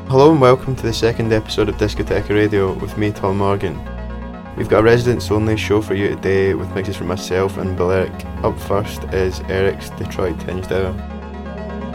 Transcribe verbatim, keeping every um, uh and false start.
Hello and welcome to the second episode of Discoteca Radio with me, Tom Morgan. We've got a residents only show for you today with mixes from myself and Balearic. Up first is Eric's Detroit Tinged Hour.